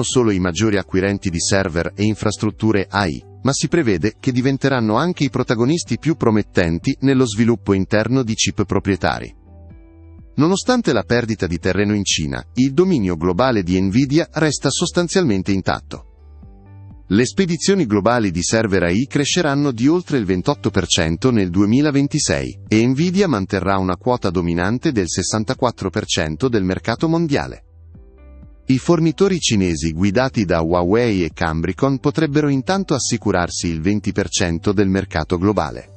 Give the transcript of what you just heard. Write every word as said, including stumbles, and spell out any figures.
sono solo i maggiori acquirenti di server e infrastrutture A I, ma si prevede che diventeranno anche i protagonisti più promettenti nello sviluppo interno di chip proprietari. Nonostante la perdita di terreno in Cina, il dominio globale di Nvidia resta sostanzialmente intatto. Le spedizioni globali di server A I cresceranno di oltre il ventotto per cento nel duemilaventisei e Nvidia manterrà una quota dominante del sessantaquattro per cento del mercato mondiale. I fornitori cinesi guidati da Huawei e Cambricon potrebbero intanto assicurarsi il venti per cento del mercato globale.